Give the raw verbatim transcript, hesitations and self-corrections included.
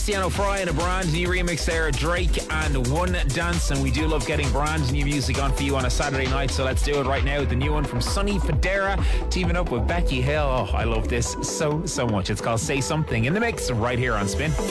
Sebastiano Fry and a brand new remix there, Drake and One Dance. And we do love getting brand new music on for you on a Saturday night, so let's do it right now. The new one from Sonny Fodera teaming up with Becky Hill. Oh, I love this so, so much. It's called Say Something, in the mix right here on Spin.